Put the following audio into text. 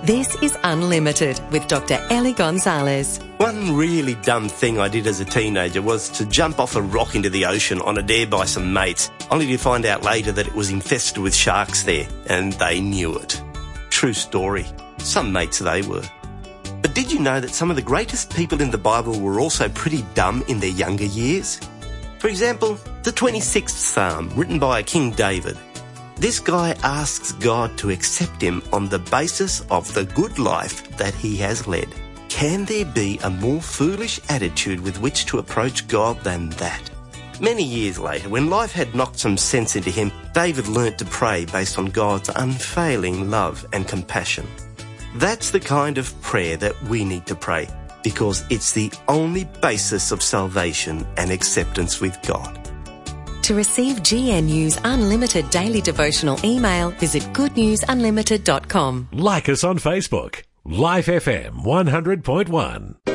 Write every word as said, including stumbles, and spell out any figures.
This is Unlimited with Doctor Ellie Gonzalez. One really dumb thing I did as a teenager was to jump off a rock into the ocean on a dare by some mates, only to find out later that it was infested with sharks there, and they knew it. True story. Some mates they were. But did you know that some of the greatest people in the Bible were also pretty dumb in their younger years? For example, the twenty-sixth Psalm, written by King David. This guy asks God to accept him on the basis of the good life that he has led. Can there be a more foolish attitude with which to approach God than that? Many years later, when life had knocked some sense into him, David learnt to pray based on God's unfailing love and compassion. That's the kind of prayer that we need to pray, because it's the only basis of salvation and acceptance with God. To receive G N U's unlimited daily devotional email, visit good news unlimited dot com. Like us on Facebook. Life F M one hundred point one.